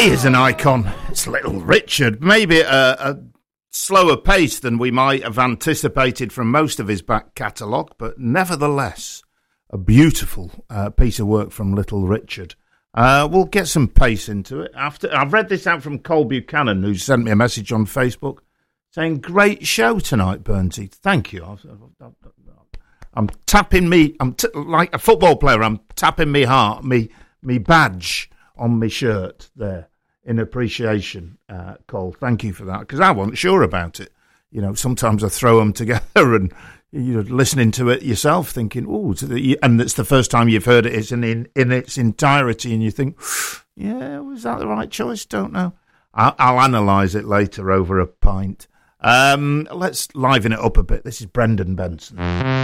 He is an icon. It's Little Richard. Maybe a slower pace than we might have anticipated from most of his back catalogue, but nevertheless, a beautiful piece of work from Little Richard. We'll get some pace into it. I've read this out from Cole Buchanan, who sent me a message on Facebook saying, "Great show tonight, Bernsey." Thank you. I'm tapping like a football player. I'm tapping me heart, me badge on my shirt there in appreciation, Cole. Thank you for that, because I wasn't sure about it. You know, sometimes I throw them together and you're listening to it yourself thinking, oh, and it's the first time you've heard it, it's in its entirety, and you think, yeah, was that the right choice? Don't know. I'll analyse it later over a pint. Let's liven it up a bit. This is Brendan Benson.